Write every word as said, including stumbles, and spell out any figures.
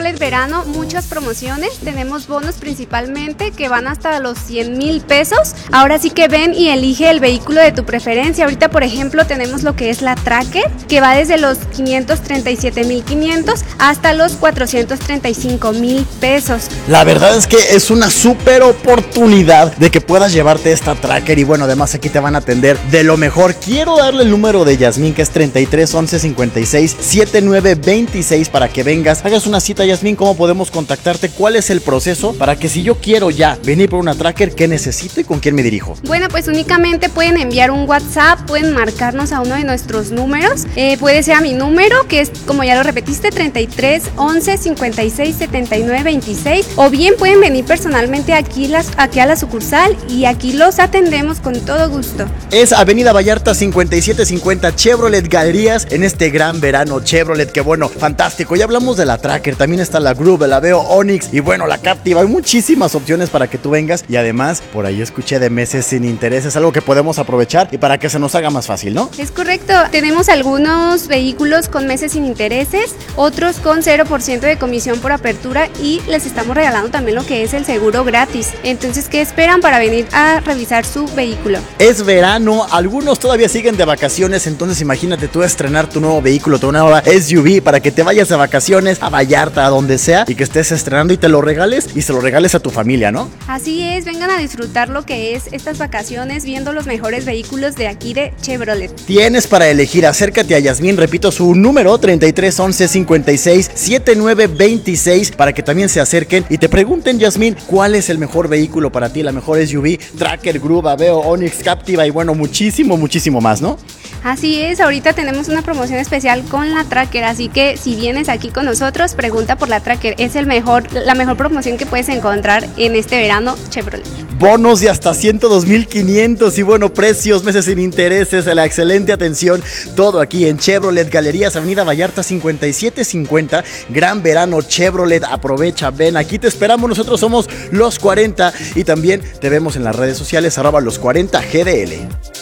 Chevrolet Verano muchas promociones, tenemos bonos principalmente que van hasta los cien mil pesos. Ahora sí que ven y elige el vehículo de tu preferencia. Ahorita, por ejemplo, tenemos lo que es la Tracker, que va desde los quinientos treinta y siete mil quinientos hasta los cuatrocientos treinta y cinco mil pesos. La verdad es que es una súper oportunidad de que puedas llevarte esta Tracker y bueno, además aquí te van a atender de lo mejor. Quiero darle el número de Yasmín, que es treinta y tres once cincuenta y seis setenta y nueve veintiséis, para que vengas, hagas una cita. Yasmín, ¿cómo podemos contactarte? ¿Cuál es el proceso para que si yo quiero ya venir por una Tracker, qué necesito y con quién me dirijo? Bueno, pues únicamente pueden enviar un WhatsApp, pueden marcarnos a uno de nuestros números, eh, puede ser a mi número, que es, como ya lo repetiste, treinta y tres once cincuenta y seis setenta y nueve veintiséis, o bien pueden venir personalmente aquí, las, aquí a la sucursal y aquí los atendemos con todo gusto. Es Avenida Vallarta cincuenta y siete cincuenta, Chevrolet Galerías, en este gran verano Chevrolet, que bueno, fantástico. Ya hablamos de la Tracker, también está la Groove, la Aveo, Onix y bueno, la Captiva. Hay muchísimas opciones para que tú vengas y además por ahí escuché de meses sin intereses, algo que podemos aprovechar y para que se nos haga más fácil, ¿no? Es correcto, tenemos algunos vehículos con meses sin intereses, otros con cero por ciento de comisión por apertura y les estamos regalando también lo que es el seguro gratis. Entonces, ¿qué esperan para venir a revisar su vehículo? Es verano, algunos todavía siguen de vacaciones, entonces imagínate tú estrenar tu nuevo vehículo, tu nueva S U V, para que te vayas de vacaciones a Vallarta, a donde sea, y que estés estrenando y te lo regales y se lo regales a tu familia, ¿no? Así es, vengan a disfrutar lo que es estas vacaciones viendo los mejores vehículos de aquí de Chevrolet. Tienes para elegir, acércate a Yasmín, repito su número, treinta y tres once cincuenta y seis setenta y nueve veintiséis, para que también se acerquen y te pregunten, Yasmín, ¿cuál es el mejor vehículo para ti? La mejor S U V, Tracker, Groove, Aveo, Onix, Captiva y bueno, muchísimo, muchísimo más, ¿no? Así es, ahorita tenemos una promoción especial con la Tracker, así que si vienes aquí con nosotros, pregunta por la Tracker, es el mejor, la mejor promoción que puedes encontrar en este verano Chevrolet. Bonos de hasta ciento dos mil quinientos y bueno, precios, meses sin intereses, la excelente atención, todo aquí en Chevrolet Galerías, Avenida Vallarta cincuenta y siete cincuenta, gran verano Chevrolet, aprovecha, ven, aquí te esperamos, nosotros somos Los cuarenta y también te vemos en las redes sociales, arroba Los cuarenta G D L.